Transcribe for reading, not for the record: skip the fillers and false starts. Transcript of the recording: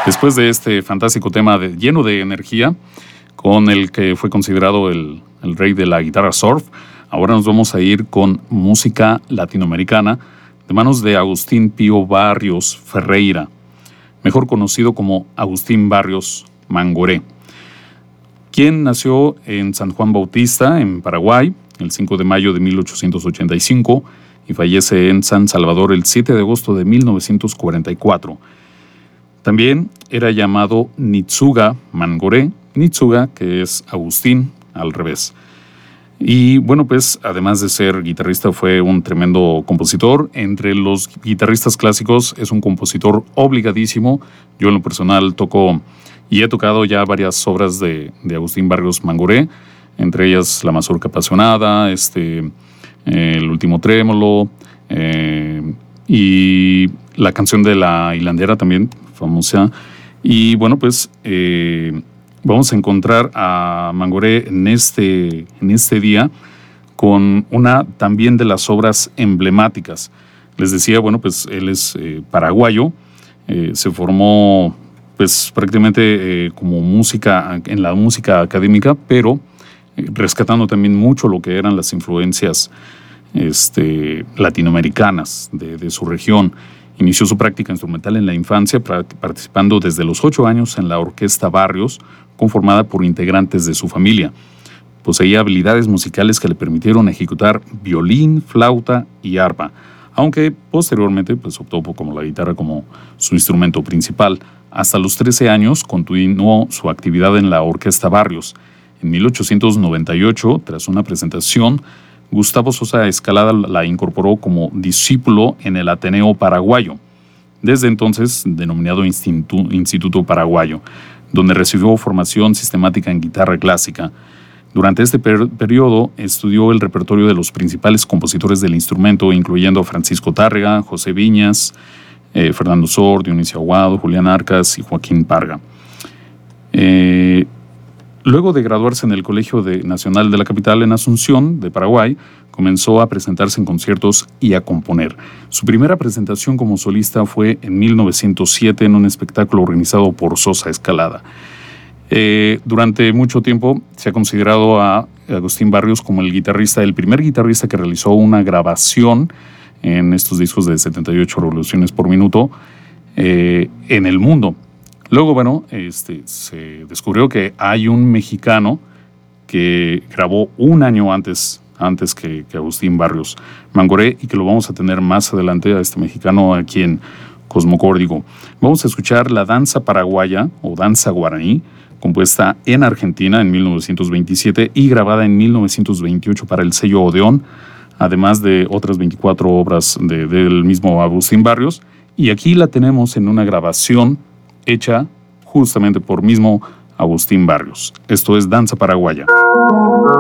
Después de este fantástico tema lleno de energía, con el que fue considerado el rey de la guitarra surf, ahora nos vamos a ir con música latinoamericana de manos de Agustín Pío Barrios Ferreira, mejor conocido como Agustín Barrios Mangoré, quien nació en San Juan Bautista, en Paraguay, el 5 de mayo de 1885 y fallece en San Salvador el 7 de agosto de 1944. También era llamado Nitsuga Mangoré, Nitsuga, que es Agustín, al revés. Y bueno, pues además de ser guitarrista, fue un tremendo compositor. Entre los guitarristas clásicos es un compositor obligadísimo. Yo en lo personal toco y he tocado ya varias obras de Agustín Barrios Mangoré, entre ellas La Mazorca Apasionada, El Último Trémolo, y la canción de La Hilandera también, famosa. Y bueno, pues vamos a encontrar a Mangoré en este día con una también de las obras emblemáticas. Les decía, bueno, pues él es paraguayo, se formó pues prácticamente como música, en la música académica, pero rescatando también mucho lo que eran las influencias latinoamericanas de su región. Inició su práctica instrumental en la infancia, participando desde los 8 años en la Orquesta Barrios, conformada por integrantes de su familia. Poseía habilidades musicales que le permitieron ejecutar violín, flauta y arpa, aunque posteriormente pues, optó por la guitarra como su instrumento principal. Hasta los 13 años continuó su actividad en la Orquesta Barrios. En 1898, tras una presentación, Gustavo Sosa Escalada la incorporó como discípulo en el Ateneo Paraguayo, desde entonces denominado Instituto Paraguayo, donde recibió formación sistemática en guitarra clásica. Durante este periodo estudió el repertorio de los principales compositores del instrumento, incluyendo a Francisco Tárrega, José Viñas, Fernando Sor, Dionisio Aguado, Julián Arcas y Joaquín Parga. Luego de graduarse en el Colegio Nacional de la capital en Asunción, de Paraguay, comenzó a presentarse en conciertos y a componer. Su primera presentación como solista fue en 1907 en un espectáculo organizado por Sosa Escalada. Durante mucho tiempo se ha considerado a Agustín Barrios como el primer guitarrista que realizó una grabación en estos discos de 78 revoluciones por minuto en el mundo. Luego, bueno, se descubrió que hay un mexicano que grabó un año antes que Agustín Barrios Mangoré y que lo vamos a tener más adelante a este mexicano aquí en Cosmocórdico. Vamos a escuchar la danza paraguaya o danza guaraní, compuesta en Argentina en 1927 y grabada en 1928 para el sello Odeón, además de otras 24 obras del mismo Agustín Barrios. Y aquí la tenemos en una grabación hecha justamente por mismo Agustín Barrios. Esto es Danza Paraguaya.